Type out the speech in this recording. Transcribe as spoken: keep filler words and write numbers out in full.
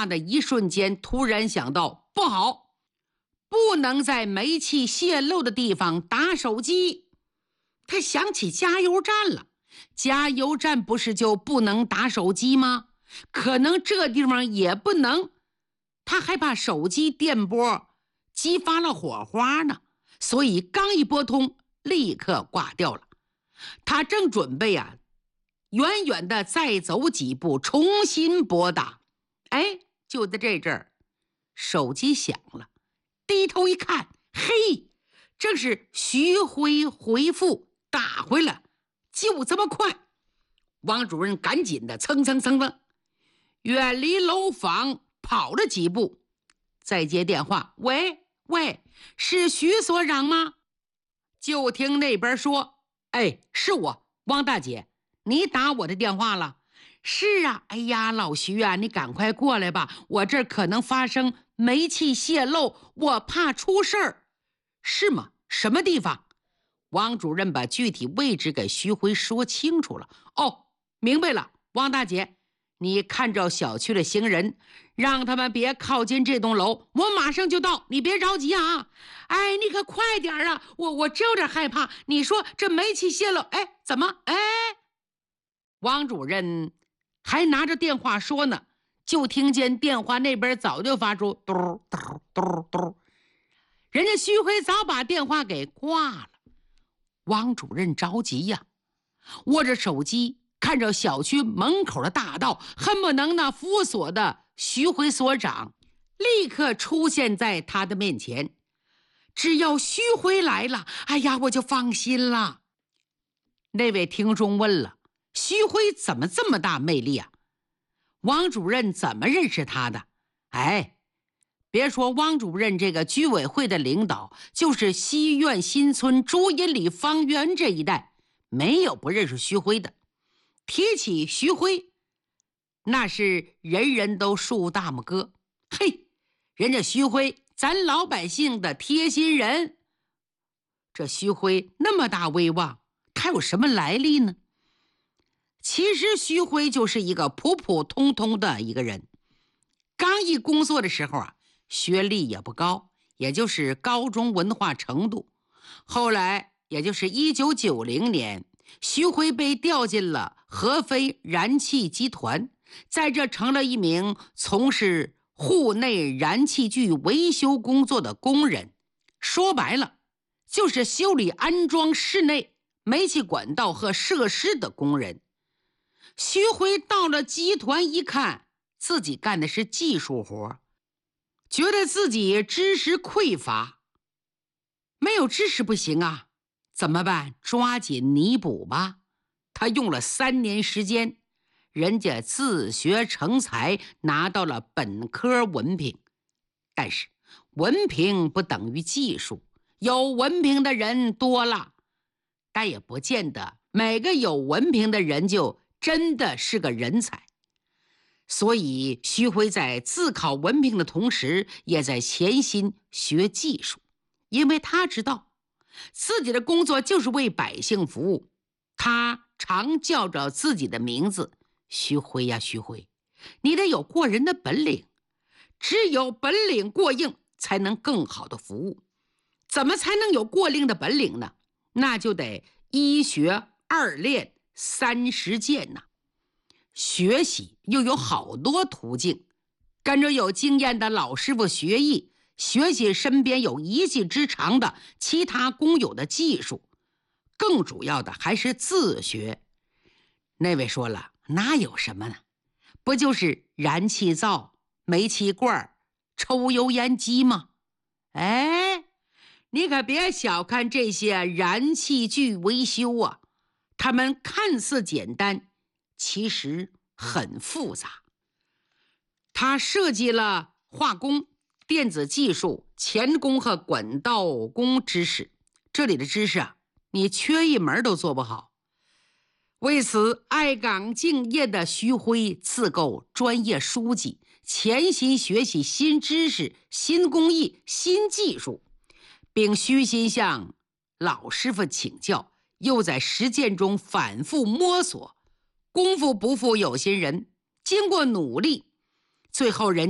话的一瞬间，突然想到，不好，不能在煤气泄漏的地方打手机。他想起加油站了，加油站不是就不能打手机吗？可能这地方也不能。他还怕手机电波激发了火花呢，所以刚一拨通，立刻挂掉了。他正准备啊，远远的再走几步，重新拨打。哎，就在这阵儿，手机响了，低头一看，嘿，正是徐辉回复打回来，就这么快。王主任赶紧的蹭蹭蹭的远离楼房跑了几步，再接电话，喂喂，是徐所长吗？就听那边说，哎，是我，汪大姐，你打我的电话了。是啊，哎呀，老徐啊，你赶快过来吧，我这儿可能发生煤气泄漏，我怕出事儿。是吗？什么地方？王主任把具体位置给徐辉说清楚了。哦，明白了，汪大姐，你看着小区的行人，让他们别靠近这栋楼，我马上就到，你别着急啊。哎，你可快点啊，我我真有点害怕。你说这煤气泄漏，哎，怎么？哎，王主任还拿着电话说呢，就听见电话那边早就发出嘟嘟嘟嘟，人家徐辉早把电话给挂了。王主任着急呀，握着手机，看着小区门口的大道，恨不能那扶锁的徐辉所长立刻出现在他的面前。只要徐辉来了，哎呀，我就放心了。那位听众问了，徐辉怎么这么大魅力啊？王主任怎么认识他的？哎，别说汪主任这个居委会的领导，就是西苑新村朱荫里方圆这一带，没有不认识徐辉的。提起徐辉，那是人人都竖大拇哥。嘿，人家徐辉，咱老百姓的贴心人。这徐辉那么大威望，他有什么来历呢？其实徐辉就是一个普普通通的一个人。刚一工作的时候啊，学历也不高，也就是高中文化程度。后来也就是一九九零年，徐辉被调进了合肥燃气集团，在这成了一名从事户内燃气具维修工作的工人。说白了，就是修理安装室内煤气管道和设施的工人。徐辉到了集团一看，自己干的是技术活，觉得自己知识匮乏，没有知识不行啊，怎么办？抓紧弥补吧。他用了三年时间，人家自学成才，拿到了本科文凭。但是文凭不等于技术，有文凭的人多了，但也不见得每个有文凭的人就真的是个人才。所以徐辉在自考文凭的同时，也在潜心学技术，因为他知道自己的工作就是为百姓服务。他常叫着自己的名字，徐辉呀徐辉，你得有过人的本领，只有本领过硬，才能更好的服务。怎么才能有过硬的本领呢？那就得一学二练三实践呢。学习又有好多途径，跟着有经验的老师傅学艺，学习身边有一技之长的其他工友的技术，更主要的还是自学。那位说了，哪有什么呢？不就是燃气灶、煤气罐、抽油烟机吗？哎，你可别小看这些燃气具维修啊，它们看似简单，其实很复杂。他设计了化工、电子技术、钳工和管道工知识，这里的知识啊，你缺一门都做不好。为此，爱岗敬业的徐辉自购专业书籍，潜心学习新知识、新工艺、新技术，并虚心向老师傅请教，又在实践中反复摸索。功夫不负有心人，经过努力，最后人